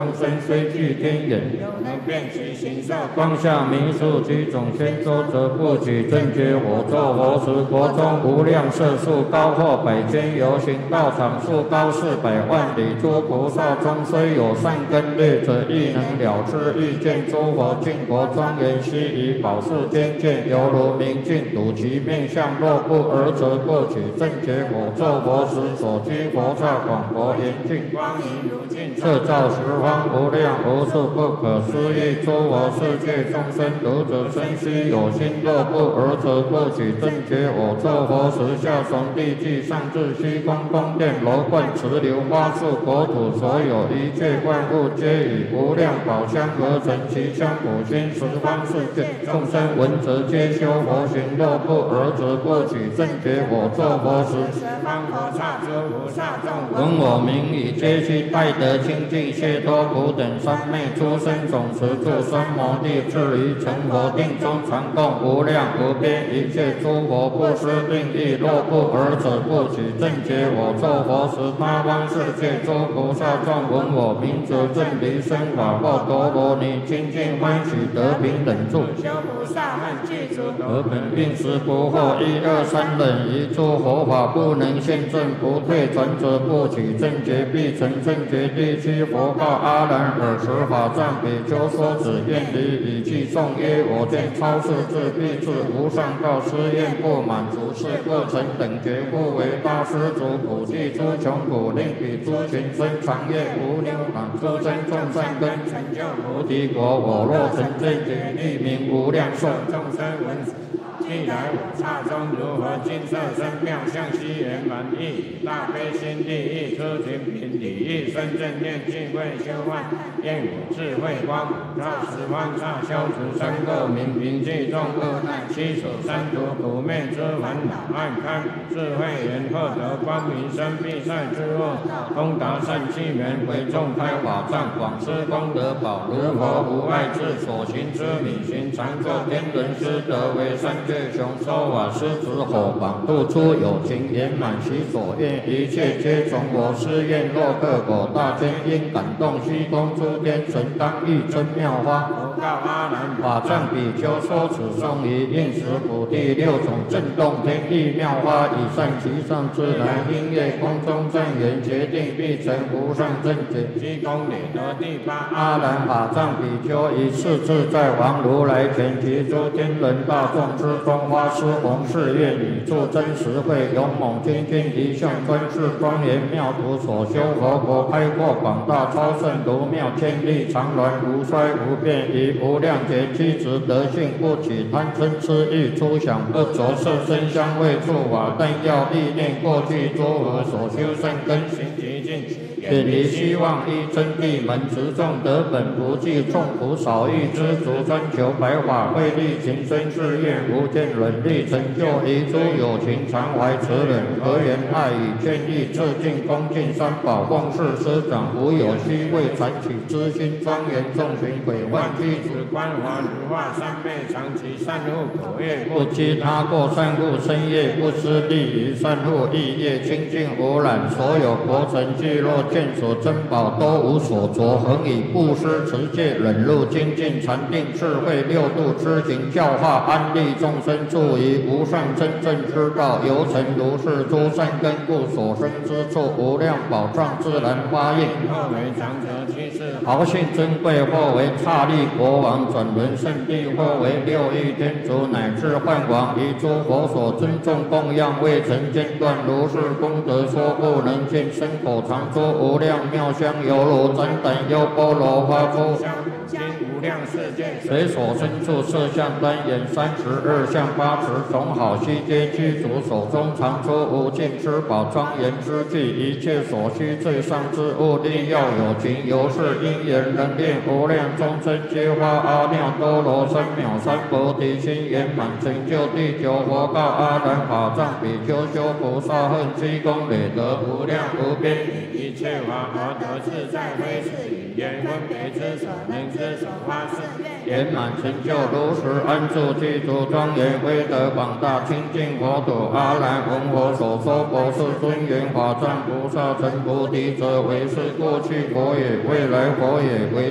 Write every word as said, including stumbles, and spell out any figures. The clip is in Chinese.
众生虽具天眼， 能辨其形色。 光下弥数居种先周则不取正觉我作佛时，国中无量色数高或百千游行道场数高四百万里，诸菩萨中虽有善根劣者，亦能了知欲见诸佛净国庄严悉以宝树天见，犹如明镜睹其面相。若不尔则不取正觉我作佛时，所居佛刹广博严净， 光明如镜， 摄照十方无量无数不可思议诸佛世界众生，读者生须有心，若不尔则不取正觉我作佛时，下从地际上至虚空宫殿楼观池流花树国土，所有一切万物皆以无量宝香而成，其香普熏十方世界众生闻则皆修佛行，若不尔则不取正觉我作佛时， 十方佛刹诸菩萨众闻我名已，皆悉拜得清净解脱苦等三昧诸生总持住三摩地，至于成佛定中传供无量无边一切诸佛不施定意，若不尔者不取正觉我作佛时，八方世界诸菩萨众闻我名则正离生法报陀罗尼，清净欢喜得平等住， 修菩萨们具足而本并时不惑，一二三忍一诸佛法不能现证，不退转者不取正觉，必成正觉。第七佛告阿难：尔时法藏比丘说子愿离以记众曰：我见超世智必至无上道，施愿不满足，是过程等觉，故为大施主普济诸穷苦，令彼诸群生长业无量满，诸生众善根成就菩提国。我若成正觉，立名无量寿。 众生闻既来我刹中，如何金色身妙相悉圆满意，大悲心地意，出群品礼意，生正念净慧修幻，愿我智慧光普照十方刹，消除三垢明平济众恶难，七所三途苦灭之烦恼，暗开智慧眼，获得光明生必赛之路，通达善气门，为众开法藏，广施功德宝，如佛无碍智，所行之理行常作天人师德为三界雄收瓦施子火榜，度出有情圆满其所愿，一切皆从我施愿。若克果大天因感动虚空诸天神，当欲真妙花。佛告阿难：法藏比丘说此颂于应时普第六种震动天地妙花，以善其上自然音乐空中正言，决定必成无上正觉。积功累得第八阿难法藏比丘以次自在王如来前，及诸天人大众之中，花施弘誓愿，以助真实慧，勇猛精进一向专事庄严妙土，所修佛国开阔广大，超胜独妙，千里常鸾无衰无变，以无量劫七执德性，不起贪嗔痴欲，出想不着色身香味触法，但要意念过去诸佛所修善根行极尽，远离希望依真谛门，持众得本不计，众苦少欲知足，专求白法慧力，情深志愿无间忍力，成就一诸有情常怀慈忍，和缘爱语劝义，致敬恭敬三宝，奉事师长，无有虚伪传取之心，庄严众群鬼幻具足，观华如化三昧，长期善护口业，不积他过善护身业，不失利于善护意业，清净无染，所有国城聚落见所珍宝都无所着，恒以布施持戒忍辱精进禅定智慧六度知行教化，安利众生，助于无上真正之道，由成如是诸善根故，所生之处无量宝藏自然发应，或为长者居士，豪姓尊贵，或为刹利国王，转轮圣地，或为六欲天竺，乃至幻王，以诸佛所尊重供养，未曾间断，如是功德说不能尽，身口常说无量妙香，犹如珍等优波罗花出经无量世界，随所身处色相端严，三十二相八十种好悉皆具足，手中常出无尽之宝，庄严之具，一切所需最上之物，力要有情，由是因缘能令无量众生皆发阿耨多罗三藐三菩提心，圆满成就第九佛告阿难法藏比丘修菩萨恨积功累德无量无边，一切切法而得自在，非是语言分别之所能之所发是。 圆满成就如实安住具足庄严威德广大清净佛土阿难闻佛所说佛世尊言法藏菩萨成菩提者为是过去佛也未来佛也为